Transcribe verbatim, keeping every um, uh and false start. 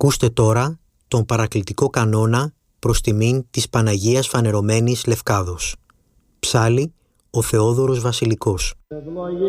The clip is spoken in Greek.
Ακούστε τώρα τον παρακλητικό κανόνα προς τιμήν της Παναγίας Φανερωμένης Λευκάδος. Ψάλλει ο Θεόδωρος Βασιλικός.